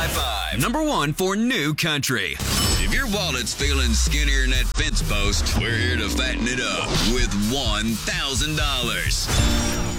High Five, #1 for new country. If your wallet's feeling skinnier than that fence post, we're here to fatten it up with $1,000.